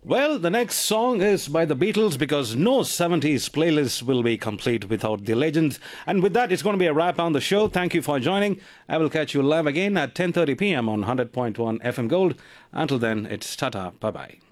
Well, the next song is by the Beatles because no 70s playlist will be complete without the legends. And with that, it's going to be a wrap on the show. Thank you for joining. I will catch you live again at 10:30 p.m. on 100.1 FM Gold. Until then, it's tata. Bye bye.